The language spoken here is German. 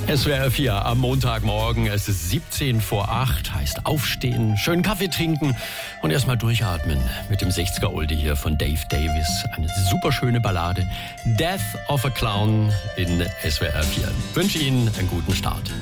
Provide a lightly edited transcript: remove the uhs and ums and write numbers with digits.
SWR 4 am Montagmorgen. Es ist 7 vor 8, heißt aufstehen, schön Kaffee trinken und erstmal durchatmen mit dem 60er-Oldie hier von Dave Davis. Eine super schöne Ballade. Death of a Clown in SWR 4. Wünsche Ihnen einen guten Start.